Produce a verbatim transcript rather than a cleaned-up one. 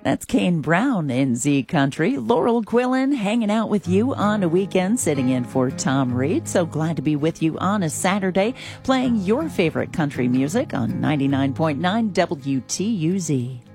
That's Kane Brown in Z Country. Laurel Quillen hanging out with you on a weekend, sitting in for Tom Reed. So glad to be with you on a Saturday, playing your favorite country music on ninety-nine point nine W T U Z.